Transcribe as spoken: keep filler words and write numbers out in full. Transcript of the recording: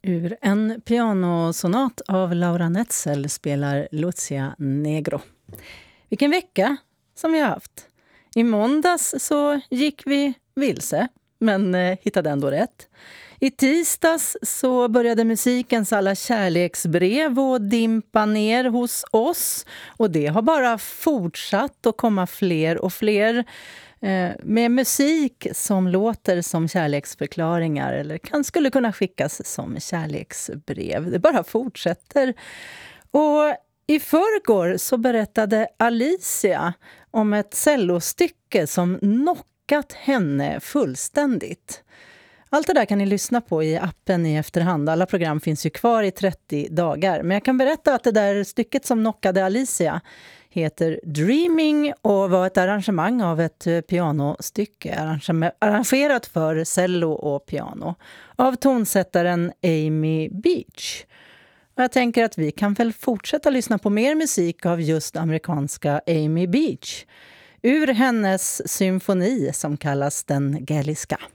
Ur en pianosonat av Laura Netzel spelar Lucia Negro. Vilken vecka som vi har haft. I måndags så gick vi vilse, men eh, hittade ändå rätt. I tisdags så började musikens alla kärleksbrev och dimpa ner hos oss. Och det har bara fortsatt att komma fler och fler eh, med musik som låter som kärleksförklaringar eller kan, skulle kunna skickas som kärleksbrev. Det bara fortsätter. Och i förrgår så berättade Alicia om ett cellostycke som knockat henne fullständigt. Allt det där kan ni lyssna på i appen i efterhand. Alla program finns ju kvar i trettio dagar. Men jag kan berätta att det där stycket som knockade Alicia heter Dreaming och var ett arrangemang av ett pianostycke arrangerat för cello och piano av tonsättaren Amy Beach. Och jag tänker att vi kan väl fortsätta lyssna på mer musik av just amerikanska Amy Beach ur hennes symfoni som kallas Den Galliska.